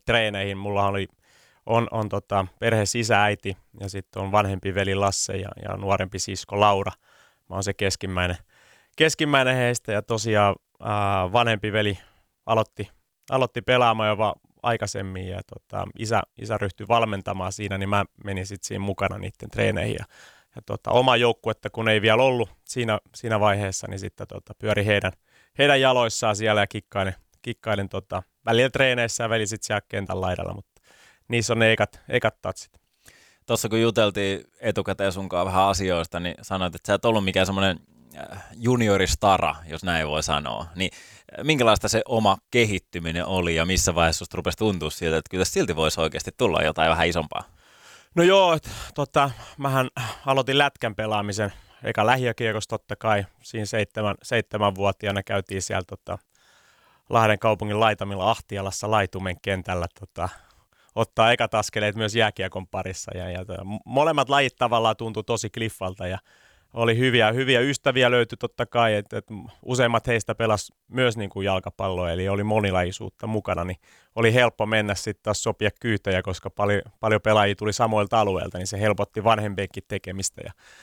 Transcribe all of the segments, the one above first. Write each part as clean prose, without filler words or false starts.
treeneihin. Mulla on perheessä isä, äiti ja sitten on vanhempi veli Lasse ja nuorempi sisko Laura. Mä oon se keskimmäinen heistä ja tosiaan vanhempi veli aloitti pelaamaan jo aikaisemmin ja isä ryhtyi valmentamaan siinä, niin mä menin sitten siinä mukana niiden treeneihin ja oma joukkuetta, kun ei vielä ollut siinä vaiheessa, niin sitten pyöri heidän jaloissaan siellä ja kikkailin välillä treeneissä ja välillä sitten siellä kentän laidalla, mutta niissä on ne ekat tatsit. Tuossa kun juteltiin etukäteen sunkaan vähän asioista, niin sanoit, että sä et ollut mikään semmoinen junioristara, jos näin voi sanoa. Niin minkälaista se oma kehittyminen oli ja missä vaiheessa susta rupesi tuntua siltä, että kyllä silti voisi oikeasti tulla jotain vähän isompaa? No joo, mähän aloitin lätkän pelaamisen eka lähiökiekossa totta kai. Siinä 7-vuotiaana käytiin siellä Lahden kaupungin laitamilla Ahtialassa Laitumen kentällä ottaa ekat askeleet myös jääkiekon parissa. Ja molemmat lajit tavallaan tuntui tosi kliffalta ja oli hyviä ystäviä löytyi totta kai, että useimmat heistä pelasi myös niin kuin jalkapalloa, eli oli monilajisuutta mukana, niin oli helppo mennä sitten taas sopia kyytejä, koska paljon pelaajia tuli samoilta alueilta, niin se helpotti vanhempienkin tekemistä.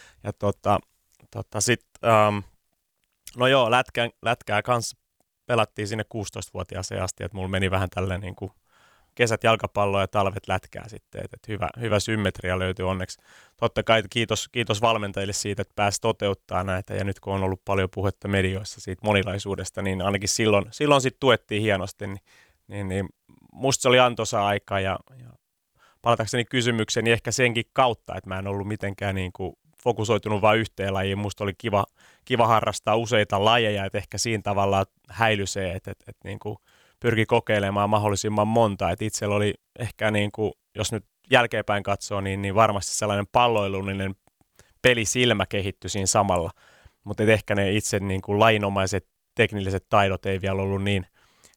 No joo, lätkää kanssa pelattiin sinne 16-vuotiaaseen asti, että mulla meni vähän tälleen niin kuin kesät jalkapalloa ja talvet lätkää sitten, että hyvä symmetria löytyi onneksi. Totta kai kiitos valmentajille siitä, että pääsi toteuttaa näitä ja nyt kun on ollut paljon puhetta medioissa siitä monilaisuudesta, niin ainakin silloin sitten tuettiin hienosti, niin musta se oli antoisa aika ja palatakseni kysymykseen, niin ehkä senkin kautta, että mä en ollut mitenkään niin kuin fokusoitunut vain yhteen lajiin. Musta oli kiva harrastaa useita lajeja, että ehkä siinä tavalla häilyi se, että niin kuin pyrki kokeilemaan mahdollisimman monta. Et itsellä oli ehkä, niin kuin, jos nyt jälkeenpäin katsoo, niin varmasti sellainen palloilullinen pelisilmä kehittyi siinä samalla. Mutta ehkä ne itse niin kuin lajinomaiset teknilliset taidot ei vielä ollut niin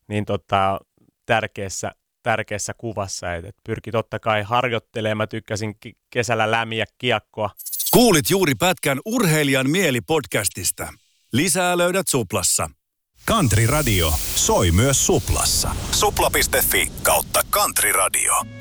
tärkeässä kuvassa. Et pyrki totta kai harjoittelemaan. Mä tykkäsin kesällä lämiä kiekkoa. Kuulit juuri pätkän Urheilijan mieli-podcastista. Lisää löydät Suplassa. Country Radio soi myös Suplassa. Supla.fi/Country Radio.